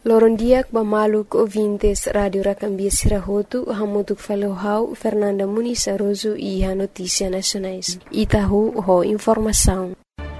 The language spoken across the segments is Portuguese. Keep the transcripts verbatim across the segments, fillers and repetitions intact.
Lorondiak bamaluk ouvintes Radio Racambia Sirahotu, hamutuk falohau Fernanda Muniz Aroso e a Notícia Nacionais. Itahu ho informação.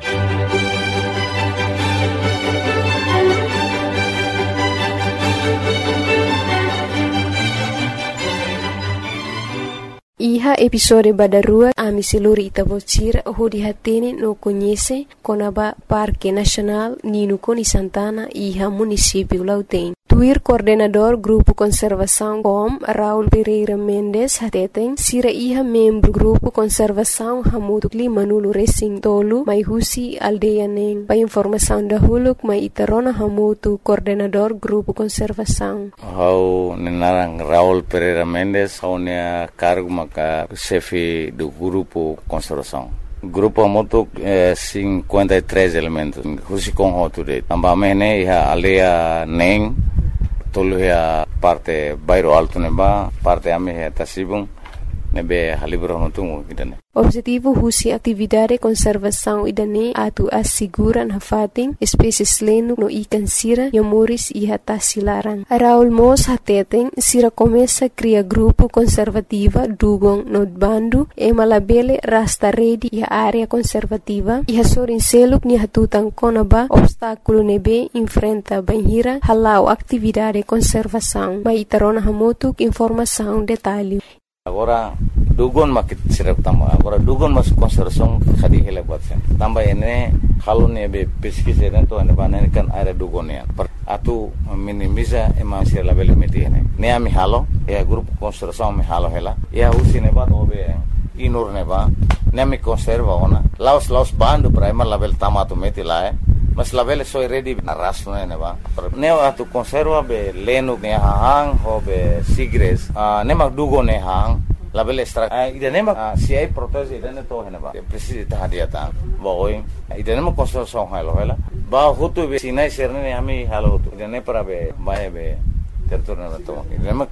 Iha episode badarua ami seluri Itabocira ho dihatene no conhece konaba Parque Nacional Nino Coni Santana iha município Lautém. Tuir coordenador Grupo Conservação Com Raul Pereira Mendes hateten sira iha membro Grupo Conservação Hamutuk Lima Nulu Racing Tolu mai husi aldeia neng. Pa informação da huluk mai itarona hamutu coordenador Grupo Conservação. Hau nenarang Raul Pereira Mendes hau nea cargo maka chefe do Grupo Conservação. Grupo Hamutuk eh, cinquenta e três elementos. Husi com hoture. Ambamene iha aldeia neng. Tolu ya parte bairro alto neba, parte ame ya tasibung nebe halibro notungu idane. Objetivo husi atividade conservação idane atu assegura na fating espécies leno no ikan sira yamuris e hatasilaran. Raul Mos hateten sira começa cria grupo conservativa dugong no bandu e malabele rasta redi e área conservativa e hasorin seluk ni hatutan konaba obstáculo nebe enfrenta banhira halau atividade conservação. Mai tarona hamutuk informação detalhe. Agora dugon makit sirap tamba agora dugon mas conservação khadi hele batsen tamba ene halon ebe pesquisa dentro ane banen kan area dugon ya atu minimiza ema sir label meti ene ne ami halo e grupo conservação mi halo hela ya usine ba obe inur ne ba ne mi conserva ona laos laos bandu primer label tamato meti la mas label so ready na raso ne ba ne atu conserva be leno ne hang ho be sigres ne ma dugon ne hang label extra idane ma si ai protege idane to hena ba precisa ta hadiata ba oi idane ma conservação halo hela ba hutu be sinai serne ami halo hutu idane para be ba be terturna to idane ma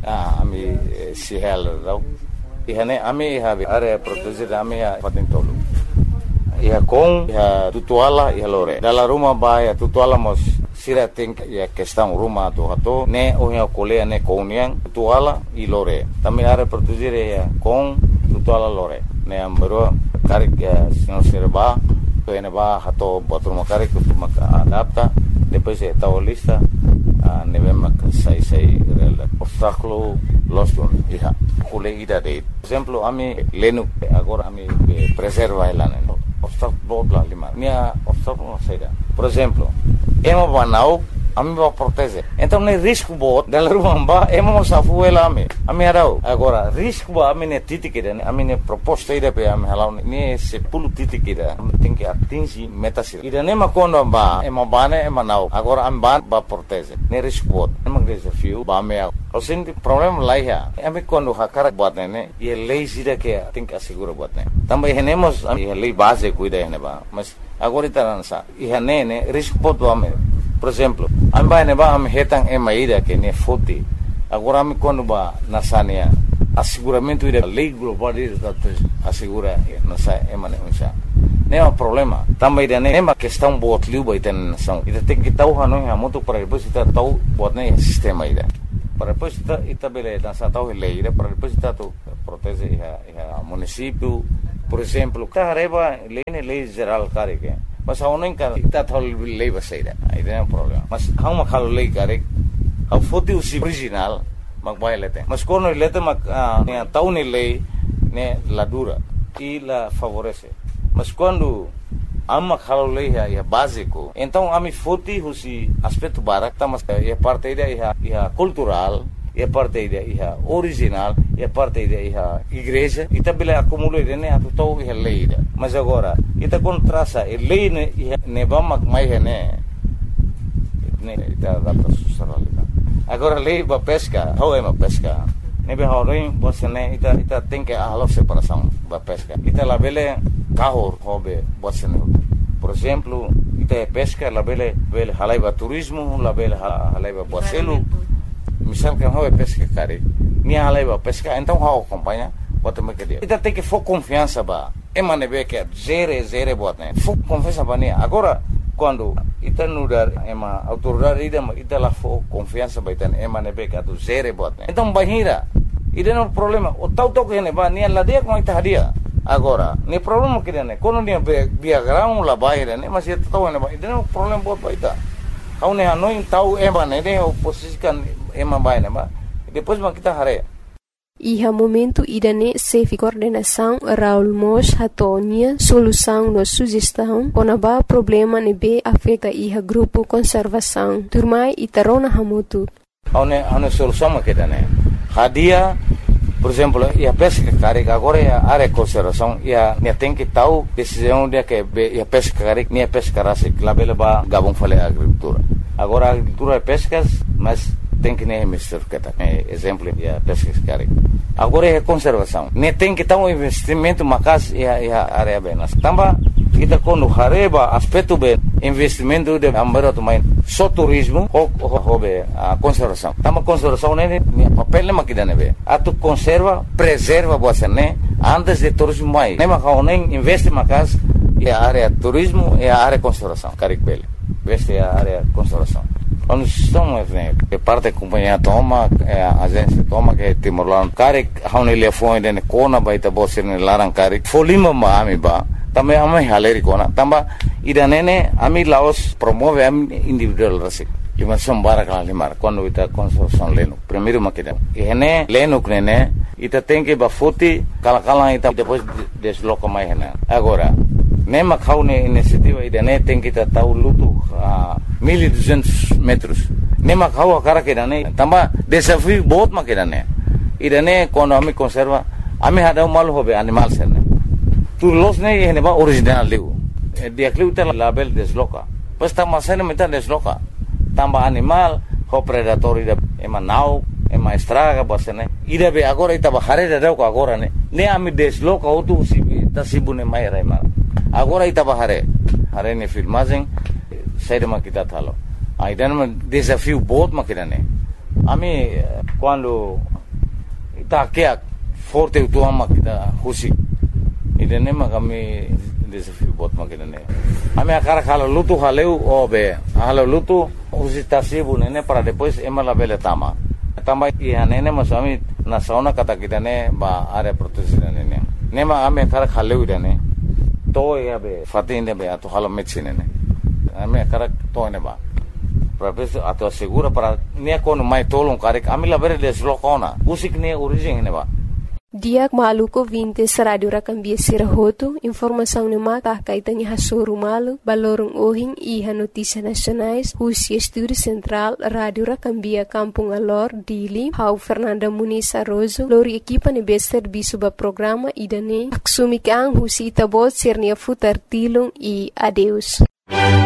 ami si hal rau ihane ami ha be are protege ami ha patin tolu ia com ia tutuala ia lore dalla rumah ba ia tutuala mos sira think ia questão rumah tu hato ne o ia colea ne koniang tutuala i lore também are produzir ia com tutuala lore ne ambro karik sino serba ene ba hato botruma karik tu maka adapta depois é tal lista ne vem sai sai obstáculo losto ia colega de exemplo ami lenu agora ami preserva ela né obstáculo lá lima minha obstáculo saída por exemplo emo banau ami va proteger então nem risco bot dela rumba emo safu ela ami ami arau agora risco ba ami ne titikida ami ne proposta ida pe ami halau ne sepuluh titik ida tem que atingir metas ida ne ma kondo ba emo bane emo nau agora am ban ba proteger ne risco bot emo desafio ba me o senti problema lá ya ami kondo hakara bot ne e lei sida que tem que assegurar bot ne também renemos a lei base cuida ne ba mas agora itaransa e ne ne risco bot do ami. Por exemplo, amba ne ba am hetang e maida que ne foti. Agora am quando ba nasania asseguramento ida lei global ida assegura nasa e mane unsa. Ne é um problema. Também ida ne ma questão bot liu ba iten nação. Ida tem que tau hanu ha moto para depois ita tau bot ne sistema ida. Para depois ita ita bele nasa tau lei ida para depois ita tu protege ia município. Por exemplo, carreba lei ne lei geral care que mas a não encara está tal lei vai sair aí não é problema mas há uma calo lei cara a foto o original mas vai lete mas quando ele lete mas a tal nem lei né la dura e la favorece mas quando há uma calo lei é básico então a mi foto o si aspecto barak tá mas é parte da é cultural é parte da é original é parte da é igreja e também acumula né a total é lei mas agora ita contrasa e lei ne ne vamos mais né ne ita data socialidade agora lei ba pesca how é uma pesca ne be horin você né ita ita tem que a separação ba pesca ita la bele carro hobe você né por exemplo ita é pesca la bele bele halaiba turismo la bele halaiba boacelo misal que hobe pesca cari ni halaiba pesca então how acompanha bota me que dia ita tem que for confiança ba emane be que zere zere bot né fuk confiança bani agora quando ita nudar ema autoridade ida ita la fo confiança baitan ema nebe ka tu zere bot então bahira ida no problema o tau tok ne ba ni la dia com ita hadia agora ni problema que ne quando ni via ground la bahira ne mas ita tau ne ba ida no problema bot baita kau ne hanoi tau ema ne ne oposikan ema bai ne ba depois ma kita hare. Iha momento idane sefi coordenação Raul Mos hatonia solução no sugestão konaba problema nebe afeta iha grupo conservação turmai itarona hamutu. Aune aune solução makidane. Hadia, por exemplo, ia pesca carik agora ia área conservação ia ne tem que tal decisão dia que ia pesca carik ne pesca rasik labela ba gabon fale agricultura. Agora agricultura pescas, mas tem que nem mister kata exemplo ya pesca carik agora é conservação ne tem que estar um investimento macas ya ya área benas tamba kita quando hareba aspecto be investimento de ambara também só turismo ou hobe a conservação tamba conservação ne papel ma kidane be atu conserva preserva você né antes de turismo mai ne ma nem investe macas ya área turismo e a área conservação carik bele veste a área conservação. Quando estamos que parte da companhia toma, a agência toma que Timor-Leste, cara, how ele foi de Kona baita bosse ne larang cara, folima ma ami ba, também ami haleri Kona, tamba ida nene ami Laos promove ami individual rasik. Lima sombara kala limar, quando ita construção leno, primeiro makida. E hene leno nene, ita tem que bafuti kala kala ita depois desloca mais hene. Agora nema kau ne inisiativa ida ne tem que ta tau lutu a mil e duzentos metros. Nema kau akara que dane tamba desafio बहुत ma que dane. Ida ne quando ami conserva ami hada mal hobe animal serne. Tu los ne hene ba original liu. Dia kliu ta label desloca. Pas tamba sene meta desloca. Tamba animal ho predator ida ema nau ema estraga basene. Ida be agora ita ba hare da ko agora ne. Ne ami desloca otu sibi ta sibune mai rai mara. Agora ita bahare, hare ne filmagem, saída makita thalo. Aí dan um desafio बहुत makita ne. Ami quando ita kia forte o tua makita husi. Ida ne makami desafio बहुत makita ne. Ami akara khala lutu haleu obe, halo lutu husi tasibu ne para depois emala bele tama. Tama ia ne ne masami na sauna kata kita ne ba are protection ne ne. Ne ma ami akara khaleu ida ne. To ya be fatinde be ato halo medicine ne ame kara to ne ba professor ato segura para ne kono mai tolong karik amila bere deslokona usik ne origin ne ba Diak maluko vinte radio rakambia sirahoto informação ne mata kaitanya hasuru malu balorong ohing iha notícia nacionais husi estúdio central radio rakambia Kampung Alor Dili hau Fernanda Muniz Arrozo lori equipa ne bester bisuba programa idane aksumi kang husi tabot sirnia futar tilong e adeus.